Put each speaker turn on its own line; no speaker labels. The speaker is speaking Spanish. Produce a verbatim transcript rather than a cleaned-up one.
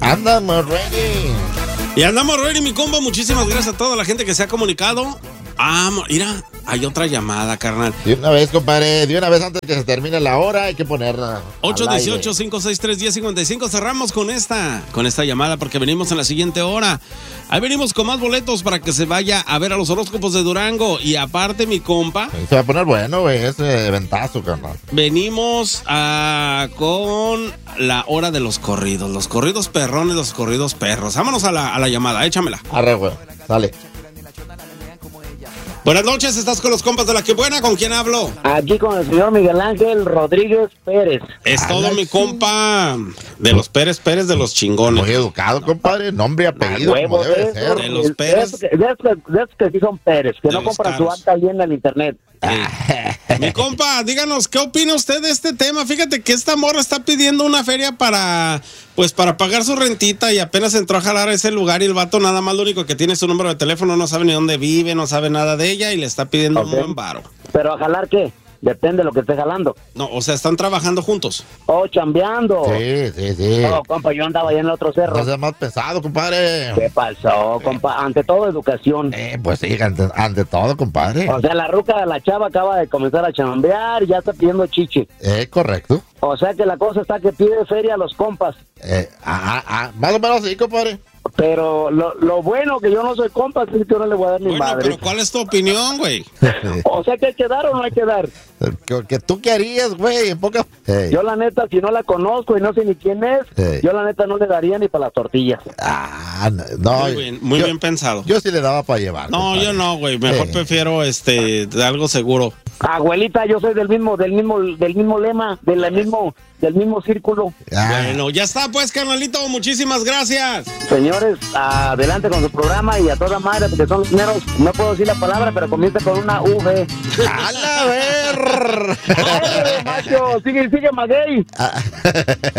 Andamos ready.
Y andamos ready, mi compa. Muchísimas gracias a toda la gente que se ha comunicado. Ah, mira, hay otra llamada, carnal.
De una vez, compadre, de una vez antes que se termine la hora, hay que ponerla.
ocho uno ocho, cinco seis tres, uno cero cinco cinco. Cerramos con esta, con esta llamada porque venimos en la siguiente hora. Ahí venimos con más boletos para que se vaya a ver a los horóscopos de Durango. Y aparte, mi compa,
se va a poner bueno, güey, ese ventazo, carnal.
venimos a, con la hora de los corridos. Los corridos perrones, los corridos perros. Vámonos a la, a la llamada, échamela.
Arre, güey, dale.
Buenas noches, estás con los compas de La Que Buena. ¿Con quién hablo?
Aquí con el señor Miguel Ángel Rodríguez Pérez.
Es
Ah,
todo,
la
mi
chi-
compa. De los Pérez Pérez de los chingones.
Muy educado, compadre, nombre y apellido,
Huevo,
como debe de
de
ser.
De los
de
Pérez.
esos que- de esos que- de esos que sí son Pérez, que
De
no
los
compran su
caros.
acta bien en el internet.
Mi compa, díganos, ¿qué opina usted de este tema? Fíjate que esta morra está pidiendo una feria para, pues, para pagar su rentita y apenas entró a jalar a ese lugar y el vato nada más lo único que tiene es su número de teléfono, no sabe ni dónde vive, no sabe nada de ella y le está pidiendo
Ok.
un buen varo.
Pero a jalar, ¿qué? Depende de lo que esté jalando.
No, o sea, están trabajando juntos.
Oh, chambeando.
Sí, sí, sí.
Oh, compa, yo andaba allá en el otro cerro.
No seas más pesado, compadre.
¿Qué pasó, compa? Ante todo, educación.
Eh, pues sí, ante, ante todo, compadre.
O sea, la ruca, la chava acaba de comenzar a chambear y ya está pidiendo chiche.
Eh, correcto.
O sea que la cosa está que pide feria a los compas.
Eh, ah, ah, más o menos sí, compadre.
Pero lo, lo bueno que yo no soy compa es que yo no le voy a dar ni
Bueno,
madre.
pero ¿cuál es tu opinión, güey?
O sea que hay que dar o no hay que dar.
¿Que, que tú qué harías, güey? En pocas... Hey.
Yo la neta, si no la conozco y no sé ni quién es,
Sí.
yo la neta no le daría ni para las tortillas.
Ah, no, no,
Muy bien, muy
yo-
bien pensado.
Yo sí le daba para llevar.
No,
compadre.
yo no, güey. Mejor
Sí.
prefiero este de algo seguro.
Abuelita, yo soy del mismo, del mismo, del mismo lema, del mismo, del mismo círculo.
Ah,
Bueno, ya está, pues, carnalito. Muchísimas gracias.
Señores, adelante con su programa y a toda madre, porque son los primeros, no puedo decir la palabra, pero comienza con una V.
¡A la ver!
¡Ay, macho! Sigue, sigue, maguey.